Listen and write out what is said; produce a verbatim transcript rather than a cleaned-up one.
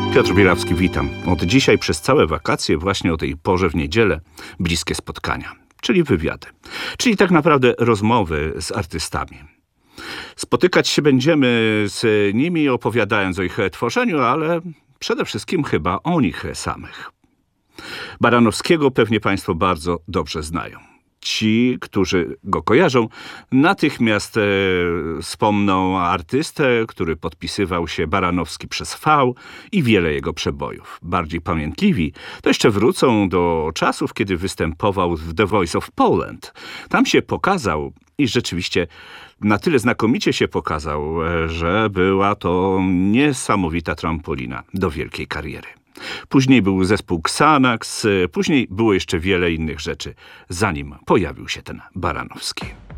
Piotr Bielawski, witam. Od dzisiaj przez całe wakacje, właśnie o tej porze w niedzielę, bliskie spotkania, czyli wywiady. Czyli tak naprawdę rozmowy z artystami. Spotykać się będziemy z nimi, opowiadając o ich tworzeniu, ale przede wszystkim chyba o nich samych. Baranowskiego pewnie Państwo bardzo dobrze znają. Ci, którzy go kojarzą, natychmiast e, wspomną artystę, który podpisywał się Baranowski przez V i wiele jego przebojów. Bardziej pamiętliwi to jeszcze wrócą do czasów, kiedy występował w The Voice of Poland. Tam się pokazał i rzeczywiście na tyle znakomicie się pokazał, e, że była to niesamowita trampolina do wielkiej kariery. Później był zespół Xanax, później było jeszcze wiele innych rzeczy, zanim pojawił się ten Baranowski.